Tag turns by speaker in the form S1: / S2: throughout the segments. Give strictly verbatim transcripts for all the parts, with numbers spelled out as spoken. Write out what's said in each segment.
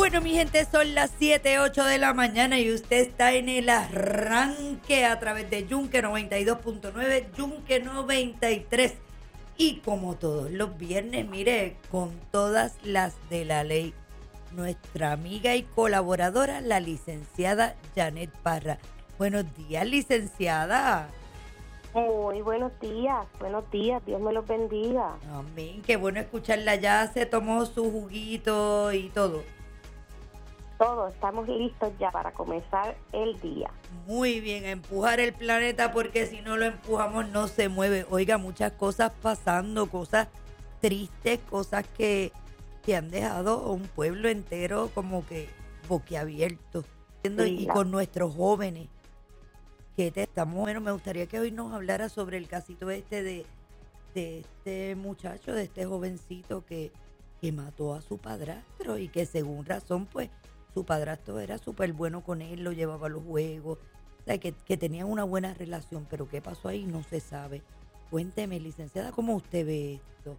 S1: Bueno, mi gente, son las siete, ocho de la mañana y usted está en el arranque a través de Yunque noventa y dos punto nueve, Yunque noventa y tres. Y como todos los viernes, mire, con todas las de la ley, nuestra amiga y colaboradora, la licenciada Janet Parra. Buenos días, licenciada.
S2: Muy buenos días, buenos días, Dios me los bendiga.
S1: Amén, qué bueno escucharla. Ya se tomó su juguito y todo.
S2: Todos estamos listos ya para comenzar el día.
S1: Muy bien, a empujar el planeta porque si no lo empujamos no se mueve. Oiga, muchas cosas pasando, cosas tristes, cosas que, que han dejado a un pueblo entero como que boquiabierto. Y con nuestros jóvenes, que te estamos, bueno, me gustaría que hoy nos hablara sobre el casito este de, de este muchacho, de este jovencito que, que mató a su padrastro y que según razón, pues, su padrastro era súper bueno con él, lo llevaba a los juegos, o sea, que, que tenían una buena relación, pero qué pasó ahí no se sabe. Cuénteme, licenciada, ¿cómo usted ve esto?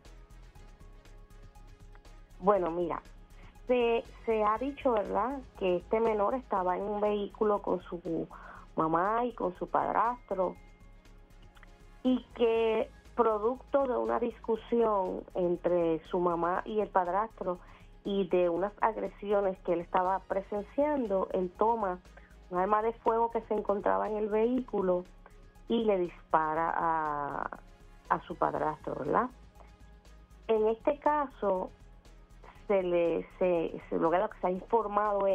S2: Bueno, mira, se, se ha dicho, ¿verdad?, que este menor estaba en un vehículo con su mamá y con su padrastro y que producto de una discusión entre su mamá y el padrastro y de unas agresiones que él estaba presenciando, él toma un arma de fuego que se encontraba en el vehículo y le dispara a, a su padrastro, ¿verdad? En este caso, se le se, se, lo que se ha informado es